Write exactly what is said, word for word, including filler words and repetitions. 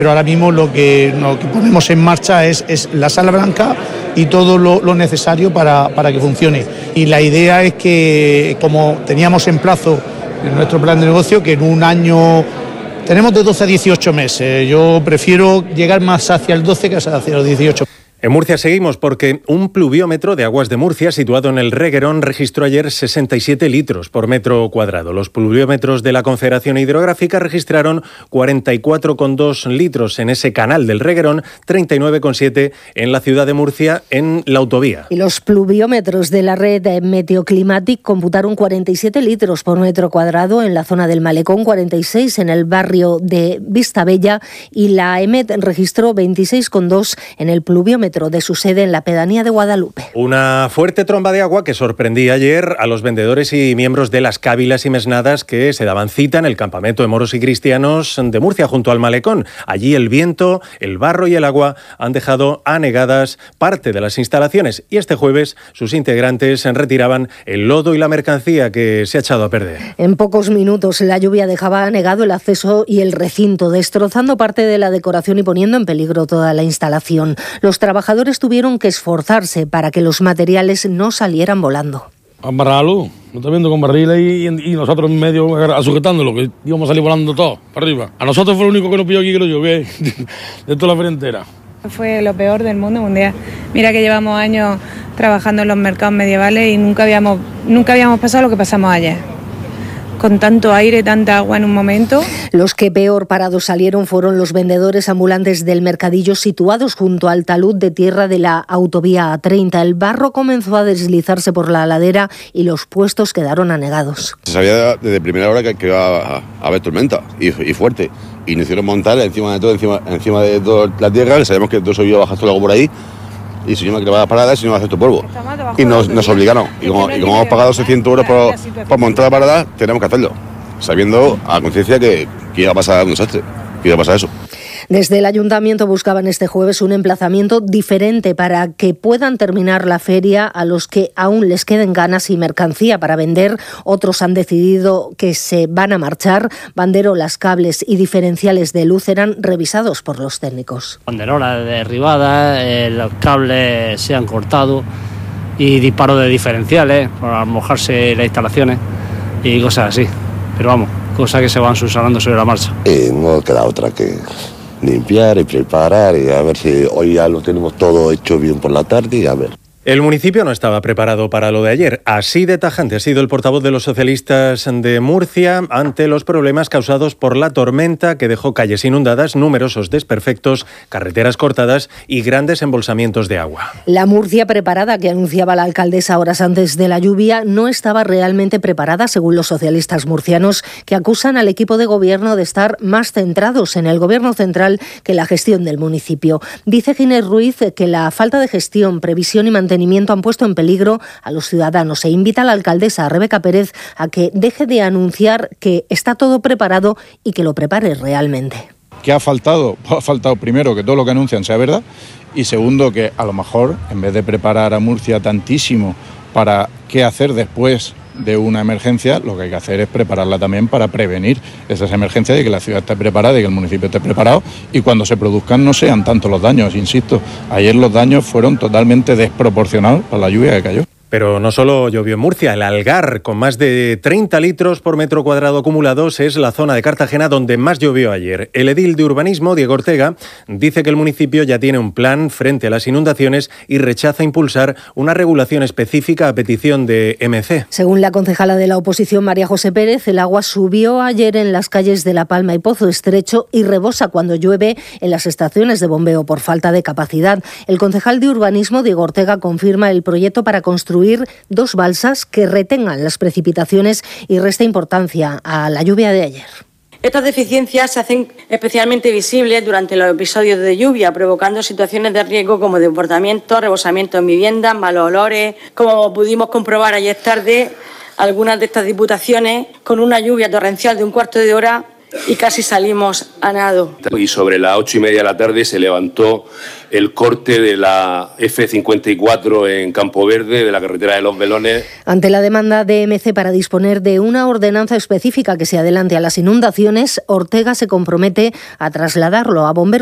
Pero ahora mismo lo que, lo que ponemos en marcha es, es la sala blanca y todo lo, lo necesario para, para que funcione. Y la idea es que, como teníamos en plazo en nuestro plan de negocio, que en un año tenemos de doce a dieciocho meses. Yo prefiero llegar más hacia el doce que hacia los dieciocho. En Murcia seguimos porque un pluviómetro de Aguas de Murcia situado en el Reguerón registró ayer sesenta y siete litros por metro cuadrado. Los pluviómetros de la Confederación Hidrográfica registraron cuarenta y cuatro coma dos litros en ese canal del Reguerón, treinta y nueve coma siete en la ciudad de Murcia en la autovía. Y los pluviómetros de la red Meteoclimatic computaron cuarenta y siete litros por metro cuadrado en la zona del Malecón, cuarenta y seis en el barrio de Vistabella y la EMET registró veintiséis coma dos en el pluviómetro de su sede en la pedanía de Guadalupe. Una fuerte tromba de agua que sorprendía ayer a los vendedores y miembros de las cávilas y mesnadas que se daban cita en el campamento de moros y cristianos de Murcia junto al Malecón. Allí el viento, el barro y el agua han dejado anegadas parte de las instalaciones y este jueves sus integrantes retiraban el lodo y la mercancía que se ha echado a perder. En pocos minutos la lluvia dejaba anegado el acceso y el recinto, destrozando parte de la decoración y poniendo en peligro toda la instalación. Los trabajadores Los trabajadores tuvieron que esforzarse para que los materiales no salieran volando. Amarrarlo, lo está viendo con barriles y, y nosotros en medio sujetándolo, que íbamos a salir volando todos para arriba. A nosotros fue lo único que nos pilló aquí, creo yo, que de toda la feria entera. Fue lo peor del mundo mundial. Mira que llevamos años trabajando en los mercados medievales y nunca habíamos, nunca habíamos pasado lo que pasamos ayer. Con tanto aire, tanta agua en un momento. Los que peor parados salieron fueron los vendedores ambulantes del mercadillo situados junto al talud de tierra de la autovía A treinta. El barro comenzó a deslizarse por la ladera y los puestos quedaron anegados. Se sabía desde primera hora que, que iba a haber tormenta y, y fuerte. Y nos hicieron montar encima de todo, encima, encima de toda la tierra. Sabemos que todo eso iba a bajar todo por ahí. Y si no me quedaba parada, si no me hace tu polvo. Y nos, nos obligaron. Y como, y como hemos pagado seiscientos euros por, por montar la parada, tenemos que hacerlo. Sabiendo a conciencia que, que iba a pasar un desastre, que iba a pasar eso. Desde el Ayuntamiento buscaban este jueves un emplazamiento diferente para que puedan terminar la feria a los que aún les queden ganas y mercancía para vender. Otros han decidido que se van a marchar. Banderolas, cables y diferenciales de luz serán revisados por los técnicos. Banderolas derribadas, eh, los cables se han cortado y disparos de diferenciales para mojarse las instalaciones y cosas así. Pero vamos, cosas que se van subsanando sobre la marcha. Eh, no queda otra que limpiar y preparar y a ver si hoy ya lo tenemos todo hecho bien por la tarde y a ver. El municipio no estaba preparado para lo de ayer. Así de tajante ha sido el portavoz de los socialistas de Murcia ante los problemas causados por la tormenta que dejó calles inundadas, numerosos desperfectos, carreteras cortadas y grandes embolsamientos de agua. La Murcia preparada que anunciaba la alcaldesa horas antes de la lluvia no estaba realmente preparada, según los socialistas murcianos, que acusan al equipo de gobierno de estar más centrados en el gobierno central que en la gestión del municipio. Dice Ginés Ruiz que la falta de gestión, previsión y mantenimiento han puesto en peligro a los ciudadanos e invita a la alcaldesa Rebeca Pérez a que deje de anunciar que está todo preparado y que lo prepare realmente. ¿Qué ha faltado? Pues ha faltado primero que todo lo que anuncian sea verdad y segundo que a lo mejor en vez de preparar a Murcia tantísimo para qué hacer después de una emergencia, lo que hay que hacer es prepararla también para prevenir esas emergencias y que la ciudad esté preparada y que el municipio esté preparado y cuando se produzcan no sean tantos los daños. Insisto, ayer los daños fueron totalmente desproporcionados para la lluvia que cayó. Pero no solo llovió en Murcia, el Algar, con más de treinta litros por metro cuadrado acumulados, es la zona de Cartagena donde más llovió ayer. El edil de urbanismo, Diego Ortega, dice que el municipio ya tiene un plan frente a las inundaciones y rechaza impulsar una regulación específica a petición de M C. Según la concejala de la oposición, María José Pérez, el agua subió ayer en las calles de La Palma y Pozo Estrecho y rebosa cuando llueve en las estaciones de bombeo por falta de capacidad. El concejal de urbanismo, Diego Ortega, confirma el proyecto para construir dos balsas que retengan las precipitaciones y resta importancia a la lluvia de ayer. Estas deficiencias se hacen especialmente visibles durante los episodios de lluvia, provocando situaciones de riesgo como desbordamientos, rebosamientos en viviendas, malos olores. Como pudimos comprobar ayer tarde, algunas de estas diputaciones, con una lluvia torrencial de un cuarto de hora, y casi salimos a nado. Y sobre las ocho y media de la tarde se levantó el corte de la F cincuenta y cuatro en Campo Verde, de la carretera de Los Velones. Ante la demanda de M C para disponer de una ordenanza específica que se adelante a las inundaciones, Ortega se compromete a trasladarlo a Bomberos